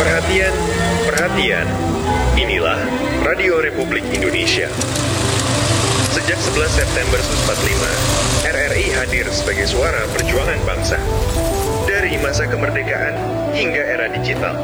Perhatian, perhatian. Inilah Radio Republik Indonesia. Sejak 11 September 1945, RRI hadir sebagai suara perjuangan bangsa. Dari masa kemerdekaan hingga era digital.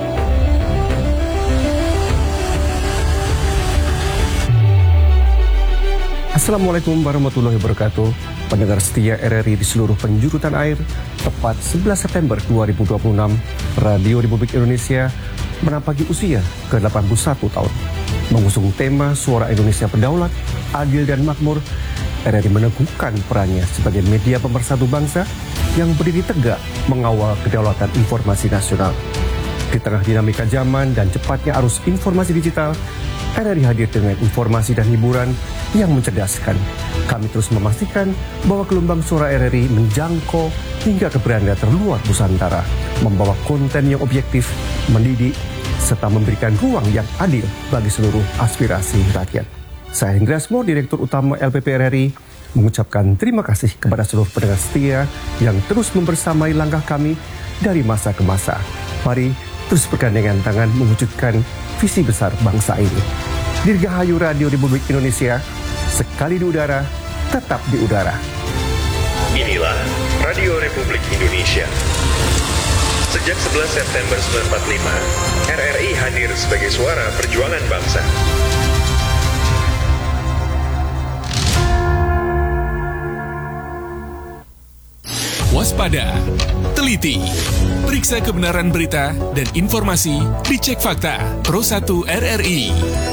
Assalamualaikum warahmatullahi wabarakatuh. Pendengar setia RRI di seluruh penjuru tanah air, tepat 11 September 2026, Radio Republik Indonesia menapaki usia ke-81 tahun. Mengusung tema Suara Indonesia Berdaulat, Adil dan Makmur, RRI meneguhkan perannya sebagai media pemersatu bangsa yang berdiri tegak mengawal kedaulatan informasi nasional. Di tengah dinamika zaman dan cepatnya arus informasi digital, RRI hadir dengan informasi dan hiburan yang mencerdaskan. Kami terus memastikan bahwa gelombang suara RRI menjangkau hingga ke beranda terluar Nusantara, membawa konten yang objektif, mendidik, serta memberikan ruang yang adil bagi seluruh aspirasi rakyat. Saya Hendra Asmo, Direktur Utama LPP RRI, mengucapkan terima kasih kepada seluruh pendengar setia yang terus membersamai langkah kami dari masa ke masa. Mari terus bergandengan tangan mewujudkan visi besar bangsa ini. Dirgahayu Radio Republik Indonesia, sekali di udara, tetap di udara. Inilah Radio Republik Indonesia. Sejak 11 September 1945, RRI hadir sebagai suara perjuangan bangsa. Waspada, teliti, periksa kebenaran berita dan informasi di Cek Fakta Pro 1 RRI.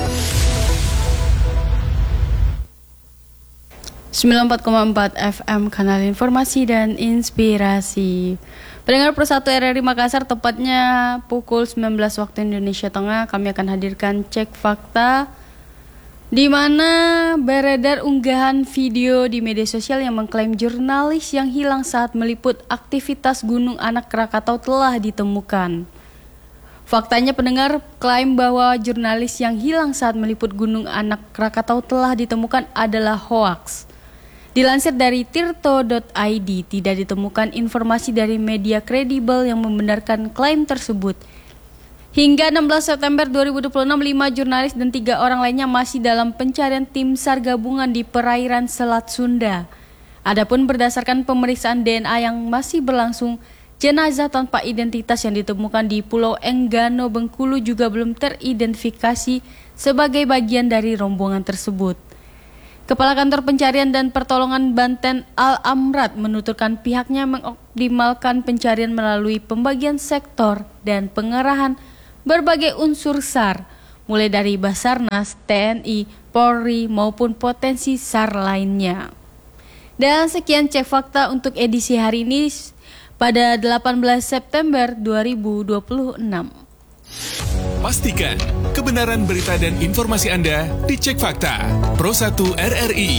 94,4 FM, kanal informasi dan inspirasi. Pendengar Pro 1 RRI Makassar, tepatnya pukul 19 waktu Indonesia Tengah, kami akan hadirkan Cek Fakta, di mana beredar unggahan video di media sosial yang mengklaim jurnalis yang hilang saat meliput aktivitas Gunung Anak Krakatau telah ditemukan. Faktanya pendengar, klaim bahwa jurnalis yang hilang saat meliput Gunung Anak Krakatau telah ditemukan adalah hoaks. Dilansir dari tirto.id, tidak ditemukan informasi dari media kredibel yang membenarkan klaim tersebut. Hingga 16 September 2026, 5 jurnalis dan 3 orang lainnya masih dalam pencarian tim SAR gabungan di perairan Selat Sunda. Adapun berdasarkan pemeriksaan DNA yang masih berlangsung, jenazah tanpa identitas yang ditemukan di Pulau Enggano, Bengkulu juga belum teridentifikasi sebagai bagian dari rombongan tersebut. Kepala Kantor Pencarian dan Pertolongan Banten Al-Amrat menuturkan pihaknya mengoptimalkan pencarian melalui pembagian sektor dan pengerahan berbagai unsur SAR, mulai dari Basarnas, TNI, Polri maupun potensi SAR lainnya. Dan sekian Cek Fakta untuk edisi hari ini pada 18 September 2026. Pastikan kebenaran berita dan informasi Anda di Cek Fakta Pro 1 RRI.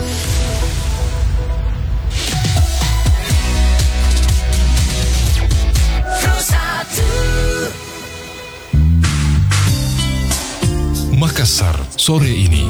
Makassar sore ini.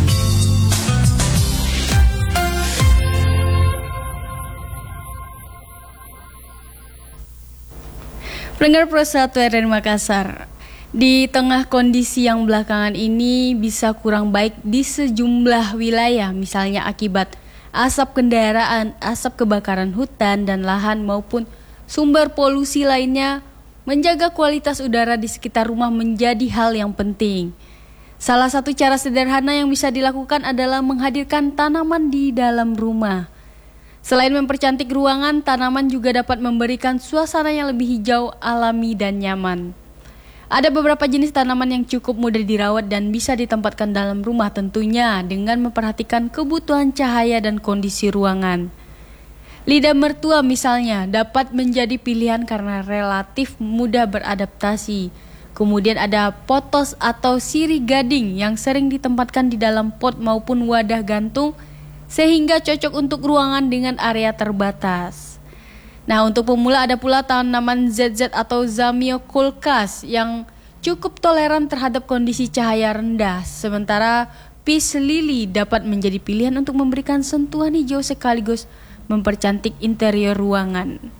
Pendengar Pro 1 RRI Makassar, di tengah kondisi yang belakangan ini bisa kurang baik di sejumlah wilayah, misalnya akibat asap kendaraan, asap kebakaran hutan dan lahan maupun sumber polusi lainnya, menjaga kualitas udara di sekitar rumah menjadi hal yang penting. Salah satu cara sederhana yang bisa dilakukan adalah menghadirkan tanaman di dalam rumah. Selain mempercantik ruangan, tanaman juga dapat memberikan suasana yang lebih hijau, alami, dan nyaman. Ada beberapa jenis tanaman yang cukup mudah dirawat dan bisa ditempatkan dalam rumah, tentunya dengan memperhatikan kebutuhan cahaya dan kondisi ruangan. Lidah mertua misalnya dapat menjadi pilihan karena relatif mudah beradaptasi. Kemudian ada potos atau sirih gading yang sering ditempatkan di dalam pot maupun wadah gantung sehingga cocok untuk ruangan dengan area terbatas. Nah, untuk pemula ada pula tanaman ZZ atau Zamioculcas yang cukup toleran terhadap kondisi cahaya rendah. Sementara Peace Lily dapat menjadi pilihan untuk memberikan sentuhan hijau sekaligus mempercantik interior ruangan.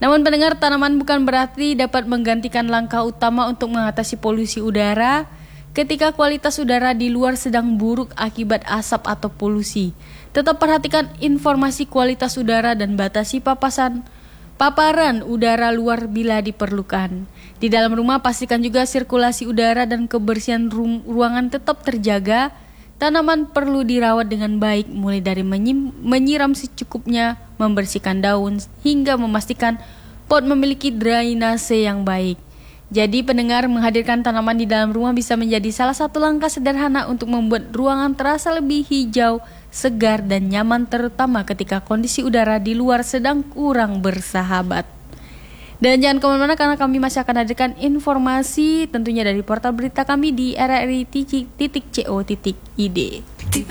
Namun pendengar, tanaman bukan berarti dapat menggantikan langkah utama untuk mengatasi polusi udara ketika kualitas udara di luar sedang buruk akibat asap atau polusi. Tetap perhatikan informasi kualitas udara dan batasi paparan udara luar bila diperlukan. Di dalam rumah pastikan juga sirkulasi udara dan kebersihan ruangan tetap terjaga. Tanaman perlu dirawat dengan baik, mulai dari menyiram secukupnya, membersihkan daun, hingga memastikan pot memiliki drainase yang baik. Jadi pendengar, menghadirkan tanaman di dalam rumah bisa menjadi salah satu langkah sederhana untuk membuat ruangan terasa lebih hijau, segar, dan nyaman, terutama ketika kondisi udara di luar sedang kurang bersahabat. Dan jangan kemana-mana karena kami masih akan hadirkan informasi tentunya dari portal berita kami di rri.co.id.